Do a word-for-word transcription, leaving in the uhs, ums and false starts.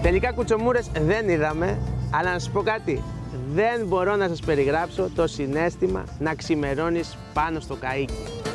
Τελικά κουτσομούρες δεν είδαμε, αλλά να σας πω κάτι. Δεν μπορώ να σας περιγράψω το συναίσθημα να ξημερώνεις πάνω στο καΐκι.